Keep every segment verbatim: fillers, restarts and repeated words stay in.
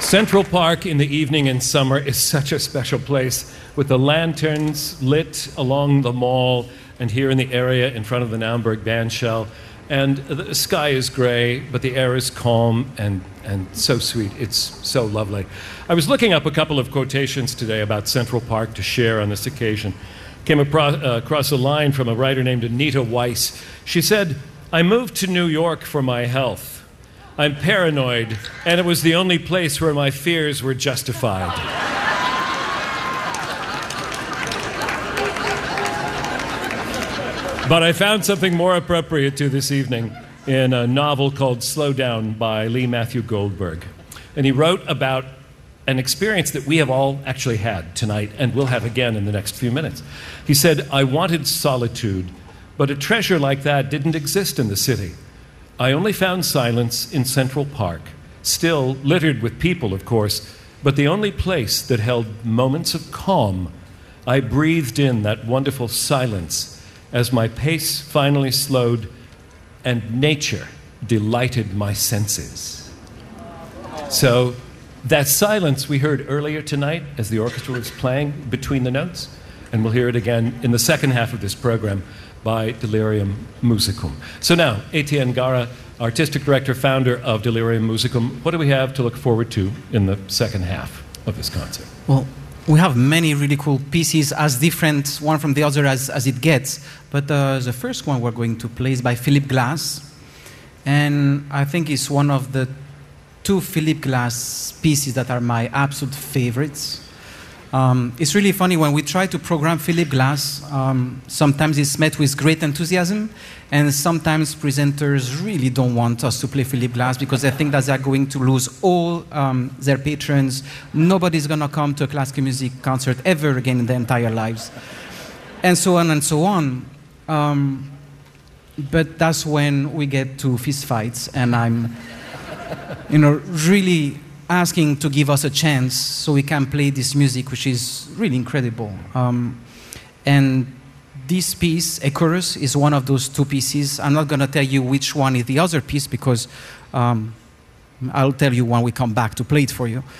Central Park in the evening in summer is such a special place, with the lanterns lit along the mall and here in the area in front of the Naumburg Bandshell. And the sky is gray, but the air is calm and, and so sweet. It's so lovely. I was looking up a couple of quotations today about Central Park to share on this occasion. Came apro- uh, across a line from a writer named Anita Weiss. She said, "I moved to New York for my health. I'm paranoid, and it was the only place where my fears were justified." But I found something more appropriate to this evening in a novel called Slow Down by Lee Matthew Goldberg. And he wrote about an experience that we have all actually had tonight and will have again in the next few minutes. He said, "I wanted solitude, but a treasure like that didn't exist in the city. I only found silence in Central Park, still littered with people, of course, but the only place that held moments of calm. I breathed in that wonderful silence as my pace finally slowed and nature delighted my senses." So that silence we heard earlier tonight as the orchestra was playing between the notes, and we'll hear it again in the second half of this program by Delirium Musicum. So now, Etienne Gara, Artistic Director, founder of Delirium Musicum, what do we have to look forward to in the second half of this concert? Well, we have many really cool pieces, as different one from the other as, as it gets. But uh, the first one we're going to play is by Philip Glass. And I think it's one of the two Philip Glass pieces that are my absolute favorites. Um, it's really funny, when we try to program Philip Glass, um, sometimes it's met with great enthusiasm, and sometimes presenters really don't want us to play Philip Glass because they think that they're going to lose all um, their patrons. Nobody's going to come to a classical music concert ever again in their entire lives, and so on and so on. Um, but that's when we get to fistfights, and I'm, you know, really asking to give us a chance so we can play this music, which is really incredible. Um, and this piece, A Chorus, is one of those two pieces. I'm not going to tell you which one is the other piece because um, I'll tell you when we come back to play it for you.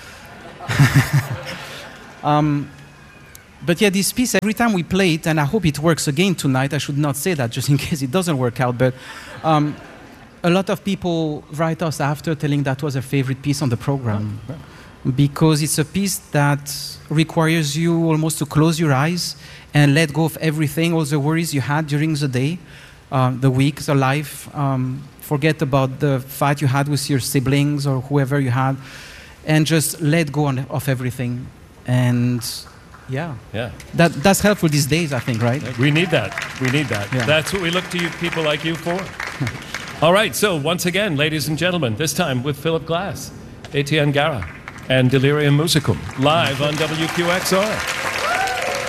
um, but yeah, this piece, every time we play it, and I hope it works again tonight, I should not say that just in case it doesn't work out, but um, a lot of people write us after telling that was their favorite piece on the program, because it's a piece that requires you almost to close your eyes and let go of everything, all the worries you had during the day, uh, the week, the life. Um, forget about the fight you had with your siblings or whoever you had, and just let go on, of everything. And yeah, yeah, that that's helpful these days, I think, right? We need that. We need that. Yeah. That's what we look to you, people like you, for. All right, so once again, ladies and gentlemen, this time with Philip Glass, Etienne Gara, and Delirium Musicum, live on W Q X R.